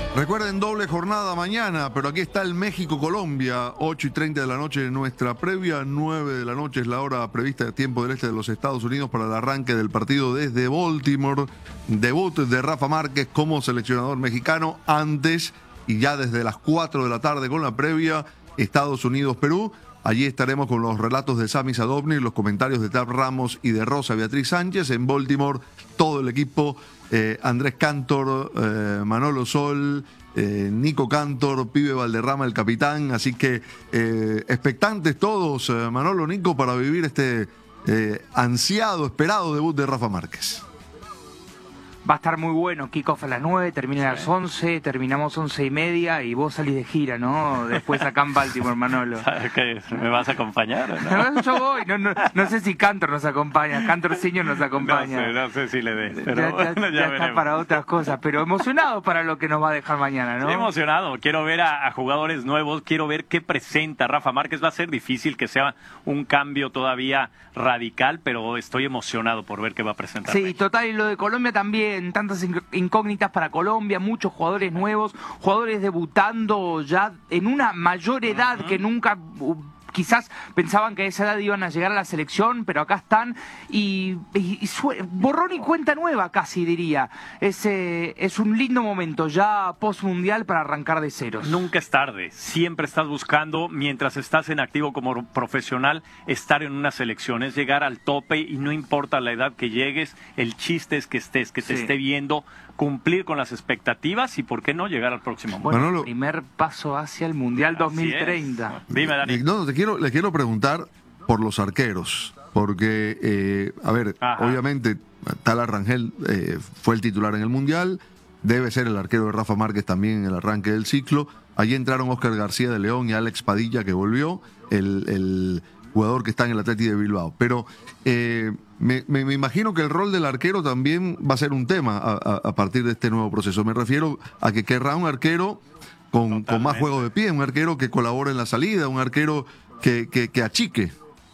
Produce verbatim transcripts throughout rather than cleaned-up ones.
Recuerden, doble jornada mañana, pero aquí está el México-Colombia, ocho y treinta de la noche nuestra previa, nueve de la noche es la hora prevista de tiempo del este de los Estados Unidos para el arranque del partido desde Baltimore. Debut de Rafa Márquez como seleccionador mexicano antes y ya desde las cuatro de la tarde con la previa Estados Unidos-Perú. Allí estaremos con los relatos de Sami Sadovnik, los comentarios de Tab Ramos y de Rosa Beatriz Sánchez. En Baltimore, todo el equipo, eh, Andrés Cantor, eh, Manolo Sol, eh, Nico Cantor, Pibe Valderrama, el capitán. Así que eh, expectantes todos, eh, Manolo, Nico, para vivir este eh, ansiado, esperado debut de Rafa Márquez. Va a estar muy bueno, kickoff a las nueve, termina a las once, terminamos once y media y vos salís de gira, ¿no? Después acá en Baltimore, Manolo. ¿Qué? ¿Me vas a acompañar o no? No, yo voy, no, no, no sé si Cantor nos acompaña, Cantor Senior nos acompaña. No sé, no sé si le dé, pero ya, bueno, ya, ya, ya está para otras cosas, pero emocionado para lo que nos va a dejar mañana, ¿no? Estoy emocionado, quiero ver a, a jugadores nuevos, quiero ver qué presenta Rafa Márquez. Va a ser difícil que sea un cambio todavía radical, pero estoy emocionado por ver qué va a presentar. Sí, total, y lo de Colombia también, tantas incógnitas para Colombia, muchos jugadores nuevos, jugadores debutando ya en una mayor edad uh-huh. que nunca... Uh, quizás pensaban que a esa edad iban a llegar a la selección, pero acá están y, y, y sue- borrón y cuenta nueva casi diría. Es, eh, es un lindo momento ya post-mundial para arrancar de ceros. Nunca es tarde, siempre estás buscando, mientras estás en activo como profesional, estar en una selección, es llegar al tope y no importa la edad que llegues, el chiste es que estés, que te sí. esté viendo, cumplir con las expectativas y por qué no llegar al próximo mundial. Bueno, Manolo, primer paso hacia el Mundial dos mil treinta. Dime, Dani. No, te quiero, le quiero preguntar por los arqueros, porque, eh, a ver, Ajá. obviamente, Tala Rangel eh, fue el titular en el Mundial, debe ser el arquero de Rafa Márquez también en el arranque del ciclo. Allí entraron Óscar García de León y Alex Padilla, que volvió, el, el jugador que está en el Athletic de Bilbao. Pero eh, me, me, me imagino que el rol del arquero también va a ser un tema a, a, a partir de este nuevo proceso. Me refiero a que querrá un arquero con, con más juego de pie, un arquero que colabore en la salida, un arquero que, que, que achique.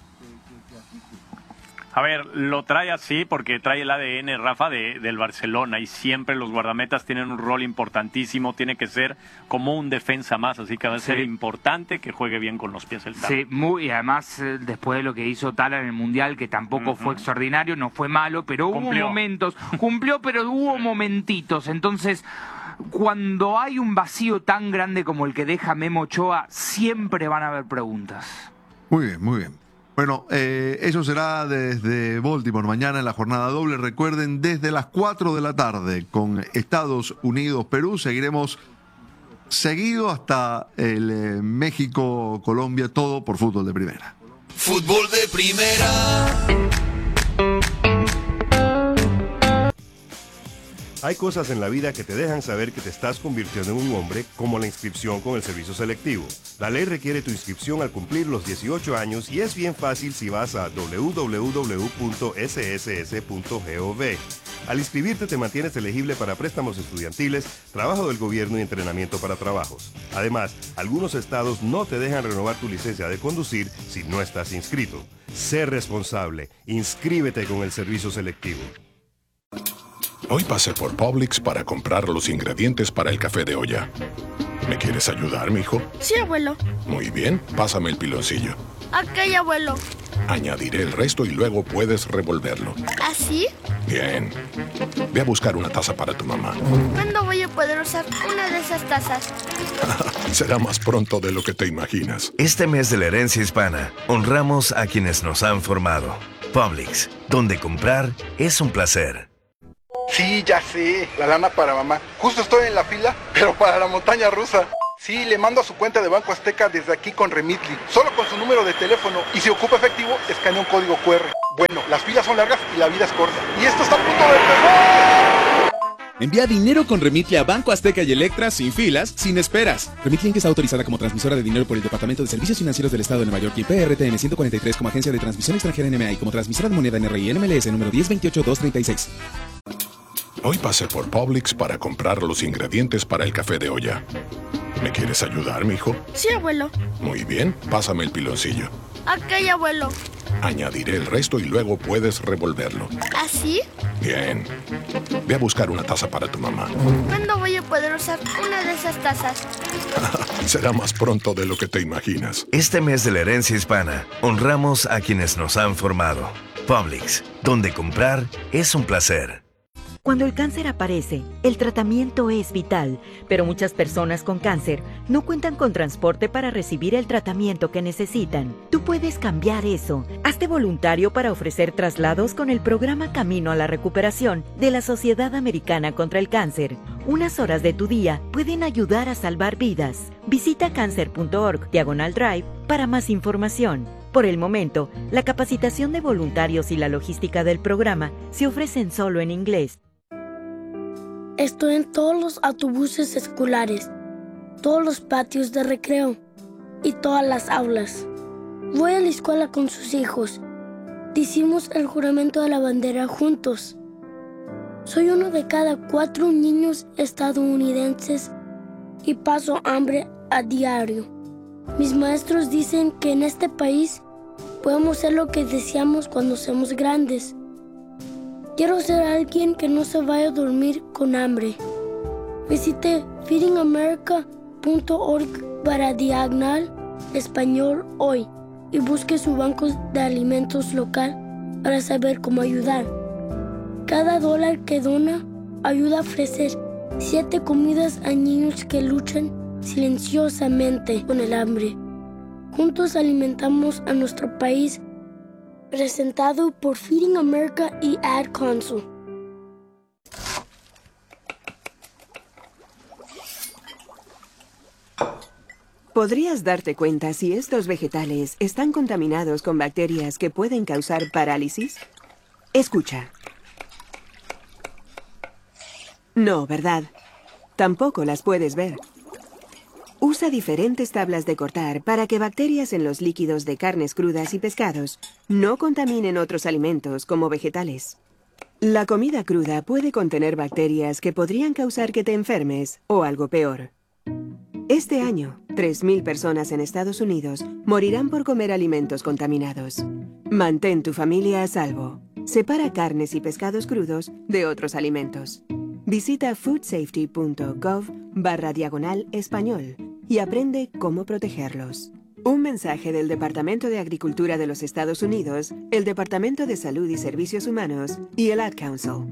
A ver, lo trae así porque trae el A D N, Rafa, de, del Barcelona, y siempre los guardametas tienen un rol importantísimo, tiene que ser como un defensa más, así que va a ser sí. importante que juegue bien con los pies el Tala. Sí, muy, y además eh, después de lo que hizo Tala en el Mundial, que tampoco uh-huh. fue extraordinario, no fue malo, pero cumplió. hubo momentos, cumplió, pero hubo momentitos, entonces... Cuando hay un vacío tan grande como el que deja Memo Ochoa, siempre van a haber preguntas. Muy bien, muy bien. Bueno, eh, eso será desde Baltimore mañana en la jornada doble. Recuerden, desde las cuatro de la tarde con Estados Unidos-Perú. Seguiremos seguido hasta el eh, México-Colombia, todo por fútbol de primera. Fútbol de primera. Hay cosas en la vida que te dejan saber que te estás convirtiendo en un hombre, como la inscripción con el servicio selectivo. La ley requiere tu inscripción al cumplir los dieciocho años y es bien fácil si vas a doble u doble u doble u punto ese ese ese punto gov. Al inscribirte te mantienes elegible para préstamos estudiantiles, trabajo del gobierno y entrenamiento para trabajos. Además, algunos estados no te dejan renovar tu licencia de conducir si no estás inscrito. Sé responsable. Inscríbete con el servicio selectivo. Hoy pasé por Publix para comprar los ingredientes para el café de olla. ¿Me quieres ayudar, mijo? Sí, abuelo. Muy bien, pásame el piloncillo. Ok, abuelo. Añadiré el resto y luego puedes revolverlo. ¿Así? Bien. Ve a buscar una taza para tu mamá. ¿Cuándo voy a poder usar una de esas tazas? Será más pronto de lo que te imaginas. Este mes de la herencia hispana, honramos a quienes nos han formado. Publix, donde comprar es un placer. Sí, ya sé, la lana para mamá. Justo estoy en la fila, pero para la montaña rusa. Sí, le mando a su cuenta de Banco Azteca desde aquí con Remitly, solo con su número de teléfono, y si ocupa efectivo, escanea un código cu erre. Bueno, las filas son largas y la vida es corta. Y esto está a punto de empezar. Envía dinero con Remitly a Banco Azteca y Electra sin filas, sin esperas. Remitly Inc está autorizada como transmisora de dinero por el Departamento de Servicios Financieros del Estado de Nueva York y P R T M ciento cuarenta y tres como agencia de transmisión extranjera N M A y como transmisora de moneda N R I N M L S número diez veintiocho dos treinta y seis. Hoy pasé por Publix para comprar los ingredientes para el café de olla. ¿Me quieres ayudar, mijo? Sí, abuelo. Muy bien, pásame el piloncillo. Ok, abuelo. Añadiré el resto y luego puedes revolverlo. ¿Así? Bien. Ve a buscar una taza para tu mamá. ¿Cuándo voy a poder poder usar una de esas tazas. Será más pronto de lo que te imaginas. Este mes de la herencia hispana, honramos a quienes nos han formado. Publix, donde comprar es un placer. Cuando el cáncer aparece, el tratamiento es vital, pero muchas personas con cáncer no cuentan con transporte para recibir el tratamiento que necesitan. Tú puedes cambiar eso. Hazte voluntario para ofrecer traslados con el programa Camino a la Recuperación de la Sociedad Americana contra el Cáncer. Unas horas de tu día pueden ayudar a salvar vidas. Visita cáncer punto org diagonal drive para más información. Por el momento, la capacitación de voluntarios y la logística del programa se ofrecen solo en inglés. Estoy en todos los autobuses escolares, todos los patios de recreo y todas las aulas. Voy a la escuela con sus hijos. Decimos el juramento de la bandera juntos. Soy uno de cada cuatro niños estadounidenses y paso hambre a diario. Mis maestros dicen que en este país podemos ser lo que deseamos cuando seamos grandes. Quiero ser alguien que no se vaya a dormir con hambre. Visite feeding america punto org para diagonal español hoy y busque su banco de alimentos local para saber cómo ayudar. Cada dólar que dona ayuda a ofrecer siete comidas a niños que luchan silenciosamente con el hambre. Juntos alimentamos a nuestro país. Presentado por Feeding America y Ad Council. ¿Podrías darte cuenta si estos vegetales están contaminados con bacterias que pueden causar parálisis? Escucha. No, ¿verdad? Tampoco las puedes ver. Usa diferentes tablas de cortar para que bacterias en los líquidos de carnes crudas y pescados no contaminen otros alimentos como vegetales. La comida cruda puede contener bacterias que podrían causar que te enfermes o algo peor. Este año, tres mil personas en Estados Unidos morirán por comer alimentos contaminados. Mantén tu familia a salvo. Separa carnes y pescados crudos de otros alimentos. Visita foodsafety punto gov barra diagonal español y aprende cómo protegerlos. Un mensaje del Departamento de Agricultura de los Estados Unidos, el Departamento de Salud y Servicios Humanos y el Ad Council.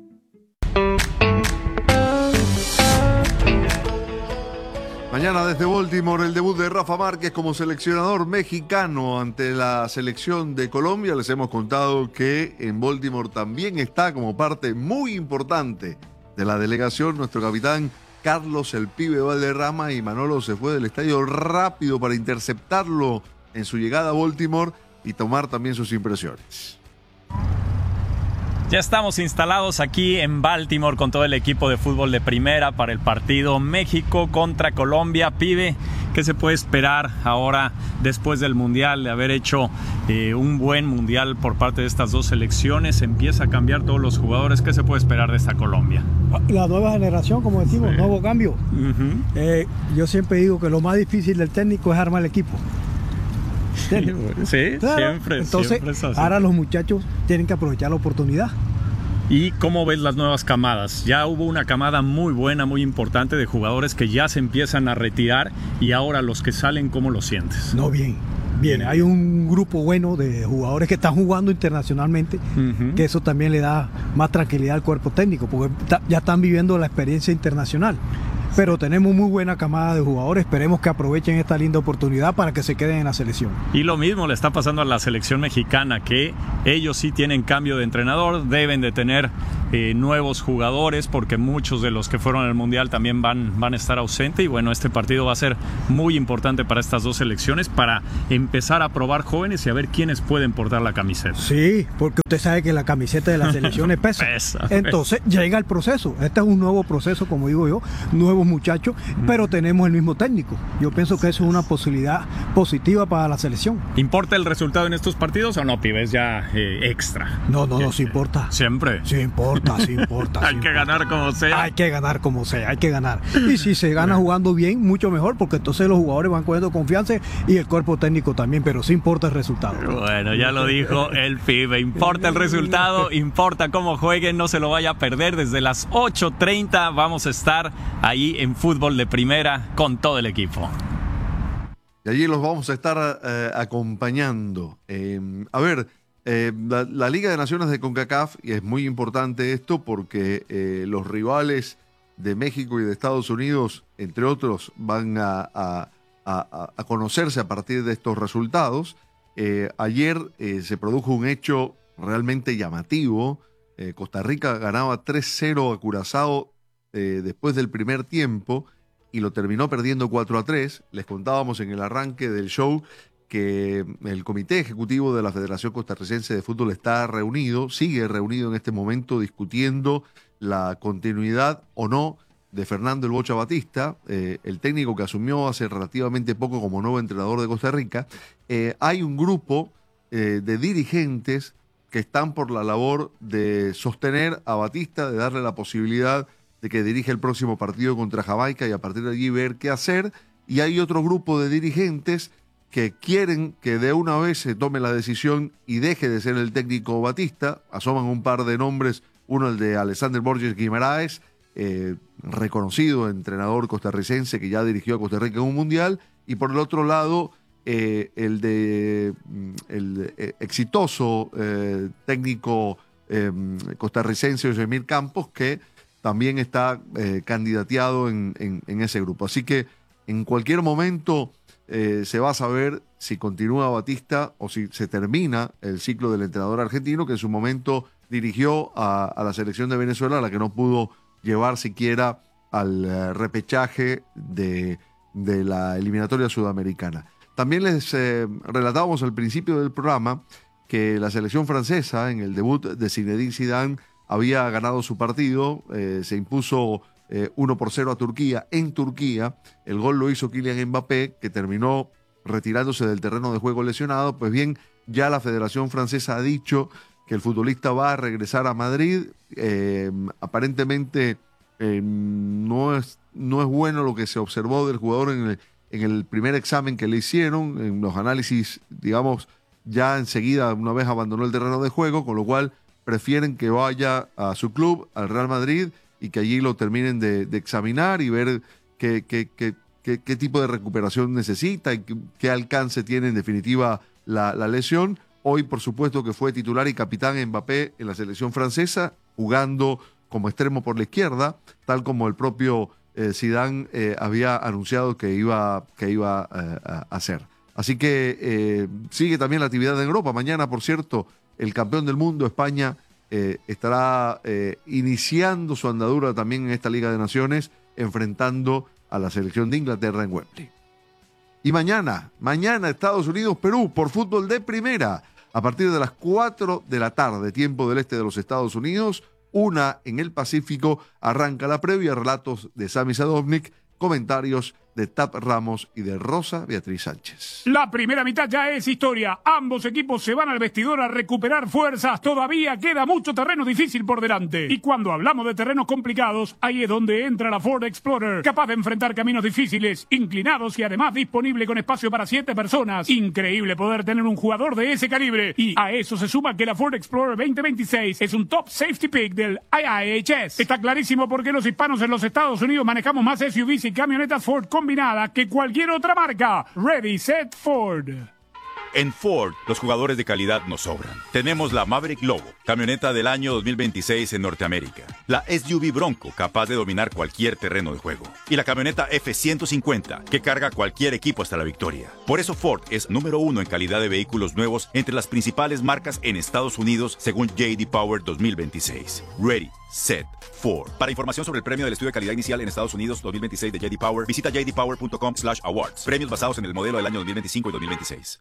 Mañana desde Baltimore el debut de Rafa Márquez como seleccionador mexicano ante la selección de Colombia. Les hemos contado que en Baltimore también está como parte muy importante de la delegación nuestro capitán Carlos el Pibe Valderrama, y Manolo se fue del estadio rápido para interceptarlo en su llegada a Baltimore y tomar también sus impresiones. Ya estamos instalados aquí en Baltimore con todo el equipo de fútbol de primera para el partido México contra Colombia. Pibe, ¿qué se puede esperar ahora después del Mundial, de haber hecho eh, un buen Mundial por parte de estas dos selecciones? Empieza a cambiar todos los jugadores. ¿Qué se puede esperar de esta Colombia? La nueva generación, como decimos, sí. Nuevo cambio. Uh-huh. eh, yo siempre digo que lo más difícil del técnico es armar el equipo. Sí, claro. siempre. Entonces, siempre es así. Ahora los muchachos tienen que aprovechar la oportunidad. ¿Y cómo ves las nuevas camadas? Ya hubo una camada muy buena, muy importante de jugadores que ya se empiezan a retirar, y ahora los que salen, ¿cómo lo sientes? No, bien. Bien, hay un grupo bueno de jugadores que están jugando internacionalmente, uh-huh. que eso también le da más tranquilidad al cuerpo técnico, porque ya están viviendo la experiencia internacional. Pero tenemos muy buena camada de jugadores, esperemos que aprovechen esta linda oportunidad para que se queden en la selección. Y lo mismo le está pasando a la selección mexicana, que ellos sí tienen cambio de entrenador, deben de tener eh, nuevos jugadores, porque muchos de los que fueron al Mundial también van, van a estar ausentes, y bueno, este partido va a ser muy importante para estas dos selecciones, para empezar a probar jóvenes y a ver quiénes pueden portar la camiseta. Sí, porque usted sabe que la camiseta de las selecciones pesa. pesa Entonces pesa. llega el proceso, este es un nuevo proceso, como digo yo, nuevos muchachos, mm. pero tenemos el mismo técnico. Yo pienso que eso es una posibilidad positiva para la selección. ¿Importa el resultado en estos partidos o no, pibes? Ya eh, extra. No, no, no, sí importa. ¿Siempre? Sí importa. importa, sí importa. Hay que ganar como sea. Hay que ganar como sea, hay que ganar. Y si se gana jugando bien, mucho mejor, porque entonces los jugadores van cogiendo confianza y el cuerpo técnico también, pero sí importa el resultado. Bueno, ya lo dijo el pibe, importa el resultado, importa cómo jueguen, no se lo vaya a perder. Desde las ocho treinta vamos a estar ahí en Fútbol de Primera con todo el equipo. Y allí los vamos a estar eh, acompañando. Eh, a ver, eh, la, la Liga de Naciones de CONCACAF, y es muy importante esto porque eh, los rivales de México y de Estados Unidos, entre otros, van a, a, a, a conocerse a partir de estos resultados. Eh, ayer eh, se produjo un hecho realmente llamativo. Eh, Costa Rica ganaba tres cero a Curazao eh, después del primer tiempo, y lo terminó perdiendo cuatro a tres. Les contábamos en el arranque del show que el Comité Ejecutivo de la Federación Costarricense de Fútbol está reunido, sigue reunido en este momento discutiendo la continuidad o no de Fernando El Bocha Batista, eh, el técnico que asumió hace relativamente poco como nuevo entrenador de Costa Rica. Eh, hay un grupo eh, de dirigentes que están por la labor de sostener a Batista, de darle la posibilidad de que dirige el próximo partido contra Jamaica y a partir de allí ver qué hacer. Y hay otro grupo de dirigentes que quieren que de una vez se tome la decisión y deje de ser el técnico Batista. Asoman un par de nombres, uno el de Alexander Borges Guimaraes, eh, reconocido entrenador costarricense que ya dirigió a Costa Rica en un mundial, y por el otro lado eh, el de el eh, exitoso eh, técnico eh, costarricense Yosemir Campos, que también está eh, candidateado en, en, en ese grupo. Así que en cualquier momento eh, se va a saber si continúa Batista o si se termina el ciclo del entrenador argentino, que en su momento dirigió a, a la selección de Venezuela, a la que no pudo llevar siquiera al uh, repechaje de, de la eliminatoria sudamericana. También les eh, relatábamos al principio del programa que la selección francesa, en el debut de Zinedine Zidane, había ganado su partido, eh, se impuso eh, uno por cero a Turquía en Turquía. El gol lo hizo Kylian Mbappé, que terminó retirándose del terreno de juego lesionado. Pues bien, ya la Federación Francesa ha dicho que el futbolista va a regresar a Madrid. Eh, aparentemente eh, no es, no es bueno lo que se observó del jugador en el, en el primer examen que le hicieron, en los análisis, digamos, ya enseguida, una vez abandonó el terreno de juego, con lo cual prefieren que vaya a su club, al Real Madrid, y que allí lo terminen de, de examinar y ver qué, qué, qué, qué, qué tipo de recuperación necesita y qué, qué alcance tiene en definitiva la, la lesión. Hoy, por supuesto, que fue titular y capitán Mbappé en la selección francesa, jugando como extremo por la izquierda, tal como el propio eh, Zidane eh, había anunciado que iba, que iba eh, a hacer. Así que eh, sigue también la actividad en Europa. Mañana, por cierto, el campeón del mundo, España, eh, estará eh, iniciando su andadura también en esta Liga de Naciones, enfrentando a la selección de Inglaterra en Wembley. Y mañana, mañana Estados Unidos-Perú por Fútbol de Primera, a partir de las cuatro de la tarde, tiempo del este de los Estados Unidos, una en el Pacífico, arranca la previa, relatos de Sami Sadovnik, comentarios de Tap Ramos y de Rosa Beatriz Sánchez. La primera mitad ya es historia. Ambos equipos se van al vestidor a recuperar fuerzas. Todavía queda mucho terreno difícil por delante. Y cuando hablamos de terrenos complicados, ahí es donde entra la Ford Explorer, capaz de enfrentar caminos difíciles, inclinados y además disponible con espacio para siete personas. Increíble poder tener un jugador de ese calibre. Y a eso se suma que la Ford Explorer veinte veintiséis es un top safety pick del I I H S. Está clarísimo por qué los hispanos en los Estados Unidos manejamos más S U Vs y camionetas Ford combinadas que cualquier otra marca. Ready, set, Ford. En Ford, los jugadores de calidad nos sobran. Tenemos la Maverick Lobo, camioneta del año dos mil veintiséis en Norteamérica. La S U V Bronco, capaz de dominar cualquier terreno de juego. Y la camioneta F ciento cincuenta, que carga cualquier equipo hasta la victoria. Por eso Ford es número uno en calidad de vehículos nuevos entre las principales marcas en Estados Unidos, según J D Power dos mil veintiséis. Ready, set, Ford. Para información sobre el premio del estudio de calidad inicial en Estados Unidos dos mil veintiséis de J D Power, visita j d power punto com slash awards. Premios basados en el modelo del año dos mil veinticinco y dos mil veintiséis.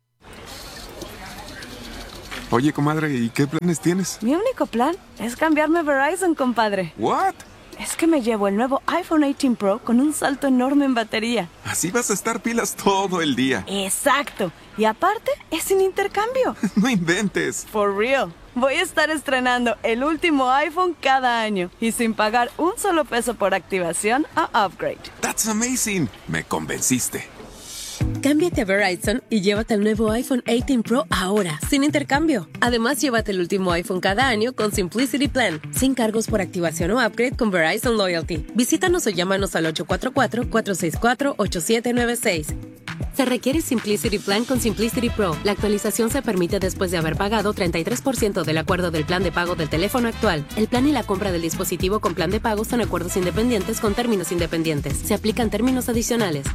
Oye, comadre, ¿y qué planes tienes? Mi único plan es cambiarme a Verizon, compadre. ¿What? Es que me llevo el nuevo iPhone dieciocho Pro con un salto enorme en batería. Así vas a estar pilas todo el día. Exacto. Y aparte, es sin intercambio. No inventes. For real. Voy a estar estrenando el último iPhone cada año y sin pagar un solo peso por activación o upgrade. That's amazing. Me convenciste. Cámbiate a Verizon y llévate el nuevo iPhone dieciocho Pro ahora, sin intercambio. Además, llévate el último iPhone cada año con Simplicity Plan, sin cargos por activación o upgrade con Verizon Loyalty. Visítanos o llámanos al ocho cuatro cuatro, cuatro seis cuatro, ocho siete nueve seis. Se requiere Simplicity Plan con Simplicity Pro. La actualización se permite después de haber pagado treinta y tres por ciento del acuerdo del plan de pago del teléfono actual. El plan y la compra del dispositivo con plan de pago son acuerdos independientes con términos independientes. Se aplican términos adicionales.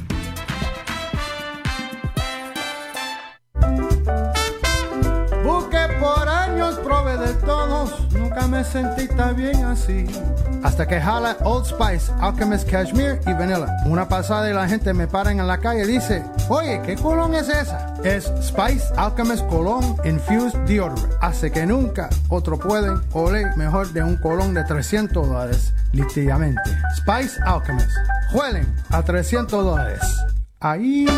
Por años probé de todos, nunca me sentí tan bien así. Hasta que jala Old Spice, Alchemist Cashmere y Vanilla. Una pasada y la gente me para en la calle y dice, oye, ¿qué colón es esa? Es Spice Alchemist Cologne Infused Deodorant. Hace que nunca otro pueden oler mejor de un colón de trescientos dólares, literalmente. Spice Alchemist. Huelen a trescientos dólares. Ahí...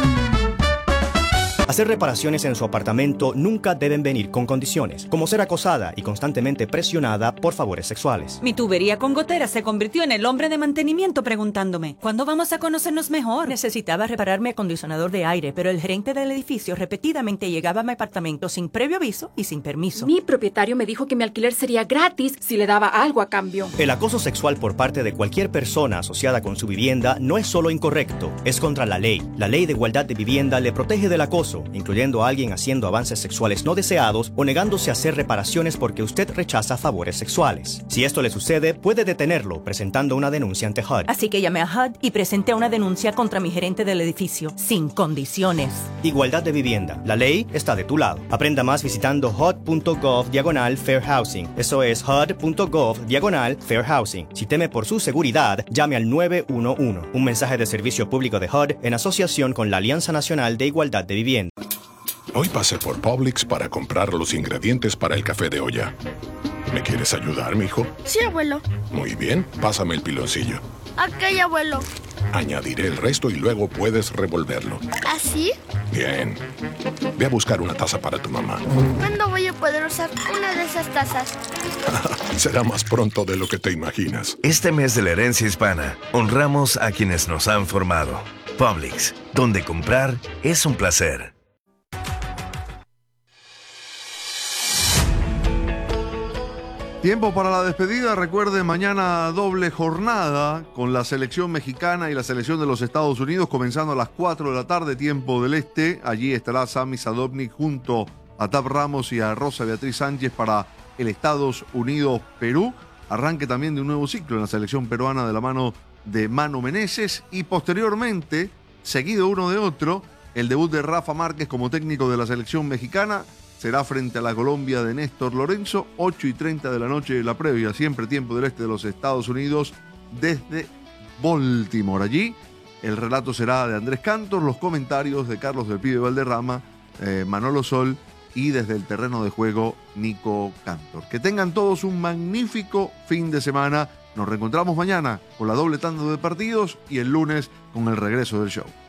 Hacer reparaciones en su apartamento nunca deben venir con condiciones, como ser acosada y constantemente presionada por favores sexuales. Mi tubería con goteras se convirtió en el hombre de mantenimiento preguntándome, ¿cuándo vamos a conocernos mejor? Necesitaba reparar mi acondicionador de aire, pero el gerente del edificio repetidamente llegaba a mi apartamento sin previo aviso y sin permiso. Mi propietario me dijo que mi alquiler sería gratis si le daba algo a cambio. El acoso sexual por parte de cualquier persona asociada con su vivienda no es solo incorrecto, es contra la ley. La Ley de Igualdad de Vivienda le protege del acoso, incluyendo a alguien haciendo avances sexuales no deseados o negándose a hacer reparaciones porque usted rechaza favores sexuales. Si esto le sucede, puede detenerlo presentando una denuncia ante H U D. Así que llamé a H U D y presenté una denuncia contra mi gerente del edificio, sin condiciones. Igualdad de vivienda. La ley está de tu lado. Aprenda más visitando H U D punto gov diagonal Fair Housing. Eso es H U D punto gov diagonal Fair Housing. Si teme por su seguridad, llame al nueve uno uno. Un mensaje de servicio público de H U D en asociación con la Alianza Nacional de Igualdad de Vivienda. Hoy pasé por Publix para comprar los ingredientes para el café de olla. ¿Me quieres ayudar, mijo? Sí, abuelo. Muy bien, pásame el piloncillo. Ok, abuelo. Añadiré el resto y luego puedes revolverlo. ¿Así? Bien. Ve a buscar una taza para tu mamá. ¿Cuándo voy a poder usar una de esas tazas? Será más pronto de lo que te imaginas. Este mes de la herencia hispana, honramos a quienes nos han formado. Publix, donde comprar es un placer. Tiempo para la despedida. Recuerde, mañana doble jornada con la selección mexicana y la selección de los Estados Unidos, comenzando a las cuatro de la tarde, tiempo del este. Allí estará Sami Sadovnik junto a Tab Ramos y a Rosa Beatriz Sánchez para el Estados Unidos-Perú. Arranque también de un nuevo ciclo en la selección peruana de la mano de Manu Meneses. Y posteriormente, seguido uno de otro, el debut de Rafa Márquez como técnico de la selección mexicana. Será frente a la Colombia de Néstor Lorenzo, ocho y treinta de la noche, la previa, siempre tiempo del este de los Estados Unidos, desde Baltimore. Allí el relato será de Andrés Cantor, los comentarios de Carlos del Pibe Valderrama, eh, Manolo Sol y desde el terreno de juego Nico Cantor. Que tengan todos un magnífico fin de semana. Nos reencontramos mañana con la doble tanda de partidos y el lunes con el regreso del show.